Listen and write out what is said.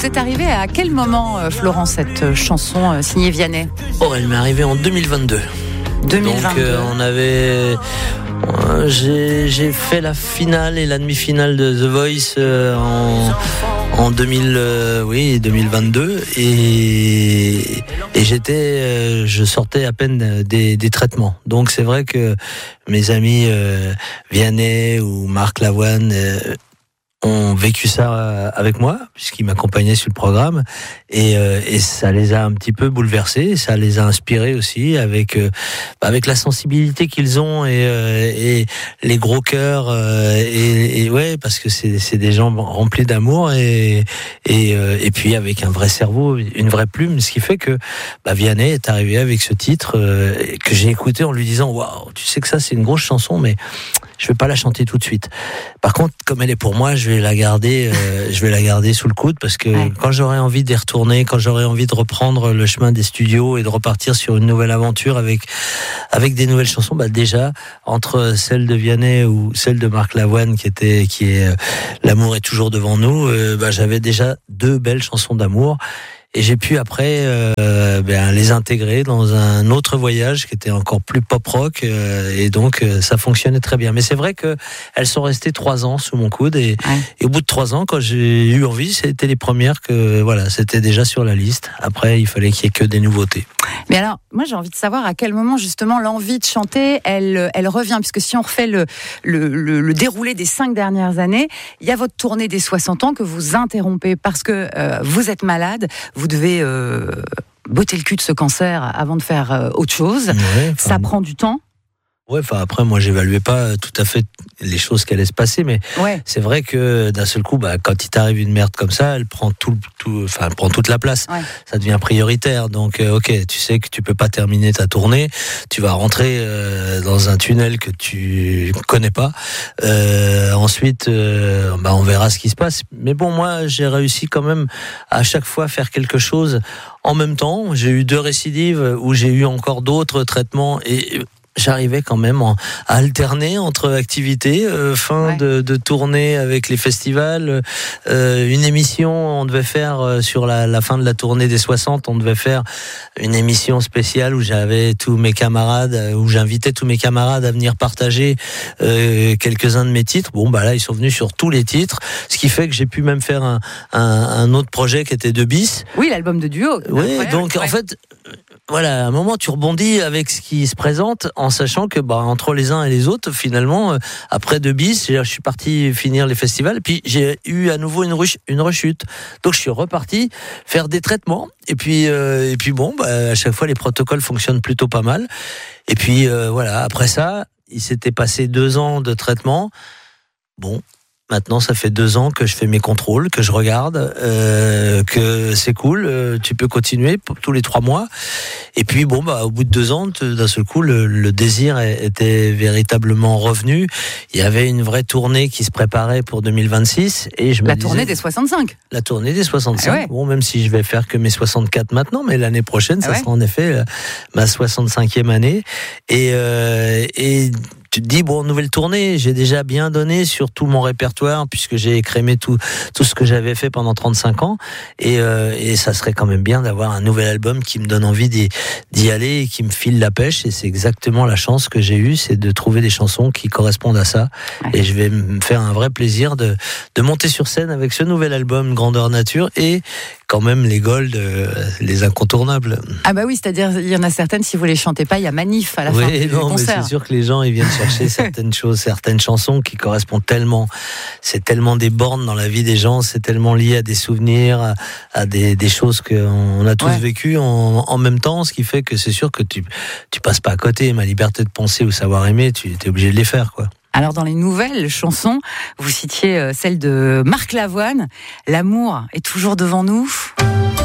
vous est arrivée à quel moment, Florent, cette chanson signée Vianney ? Elle m'est arrivée en 2022. 2022. Donc j'ai fait la finale et la demi-finale de The Voice en 2022 et je sortais à peine des traitements. Donc c'est vrai que mes amis Vianney ou Marc Lavoine ont vécu ça avec moi, puisqu'ils m'accompagnaient sur le programme, et ça les a un petit peu bouleversés, ça les a inspirés aussi, avec la sensibilité qu'ils ont et les gros cœurs, et ouais, parce que c'est des gens remplis d'amour et puis avec un vrai cerveau, une vraie plume, ce qui fait que Vianney est arrivé avec ce titre que j'ai écouté en lui disant waouh, tu sais que ça c'est une grosse chanson, mais je vais pas la chanter tout de suite. Par contre, comme elle est pour moi, je vais la garder sous le coude, parce que quand j'aurai envie d'y retourner, quand j'aurai envie de reprendre le chemin des studios et de repartir sur une nouvelle aventure avec des nouvelles chansons, déjà entre celle de Vianney ou celle de Marc Lavoine qui est L'amour est toujours devant nous, j'avais déjà 2 belles chansons d'amour. Et j'ai pu après les intégrer dans un autre voyage qui était encore plus pop-rock, et donc ça fonctionnait très bien. Mais c'est vrai que elles sont restées 3 ans sous mon coude, et au bout de 3 ans, quand j'ai eu envie, c'était les premières que c'était déjà sur la liste. Après, il fallait qu'il y ait que des nouveautés. Mais alors, moi j'ai envie de savoir à quel moment justement l'envie de chanter, elle revient, puisque si on refait le déroulé des 5 dernières années, il y a votre tournée des 60 ans que vous interrompez parce que vous êtes malade. Vous devez botter le cul de ce cancer avant de faire autre chose. Ça prend du temps. Après, moi, j'évaluais pas tout à fait les choses qui allaient se passer, mais c'est vrai que d'un seul coup, quand il t'arrive une merde comme ça, elle prend elle prend toute la place. Ça devient prioritaire. Donc, tu sais que tu peux pas terminer ta tournée. Tu vas rentrer dans un tunnel que tu connais pas. Ensuite, on verra ce qui se passe. Mais bon, moi, j'ai réussi quand même à chaque fois faire quelque chose en même temps. J'ai eu 2 récidives où j'ai eu encore d'autres traitements et j'arrivais quand même à alterner entre activités, fin de tournée avec les festivals, une émission, on devait faire sur la fin de la tournée des 60, on devait faire une émission spéciale où j'avais tous mes camarades, où j'invitais tous mes camarades à venir partager quelques-uns de mes titres. Là, ils sont venus sur tous les titres, ce qui fait que j'ai pu même faire un autre projet qui était 2 bis. Oui, l'album de duo. Oui, donc en fait, à un moment, tu rebondis avec ce qui se présente, en sachant que entre les uns et les autres, finalement, après 2 bis, je suis parti finir les festivals, puis j'ai eu à nouveau une rechute. Donc je suis reparti faire des traitements, et puis à chaque fois les protocoles fonctionnent plutôt pas mal. Et puis après ça, il s'était passé 2 ans de traitement. Maintenant, ça fait 2 ans que je fais mes contrôles, que je regarde, que c'est cool, tu peux continuer tous les 3 mois. Et puis, au bout de 2 ans, d'un seul coup, le désir était véritablement revenu. Il y avait une vraie tournée qui se préparait pour 2026. Et je me disais, tournée des 65. La tournée des 65. Même si je vais faire que mes 64 maintenant, mais l'année prochaine, ça sera en effet ma 65e année. Et tu te dis, nouvelle tournée, j'ai déjà bien donné sur tout mon répertoire, puisque j'ai écrémé tout ce que j'avais fait pendant 35 ans, et ça serait quand même bien d'avoir un nouvel album qui me donne envie d'y aller et qui me file la pêche, et c'est exactement la chance que j'ai eue, c'est de trouver des chansons qui correspondent à ça, et je vais me faire un vrai plaisir de monter sur scène avec ce nouvel album Grandeur Nature, et quand même les Gold, les incontournables. Oui, c'est-à-dire il y en a certaines, si vous les chantez pas, il y a manif à la fin du concert. Mais c'est sûr que les gens ils viennent chercher certaines choses, certaines chansons qui correspondent tellement. C'est tellement des bornes dans la vie des gens, c'est tellement lié à des souvenirs, à des choses qu'on a tous vécues en même temps, ce qui fait que c'est sûr que tu passes pas à côté. Ma liberté de penser ou savoir aimer, tu es obligé de les faire, quoi. Alors dans les nouvelles chansons, vous citiez celle de Marc Lavoine, L'amour est toujours devant nous.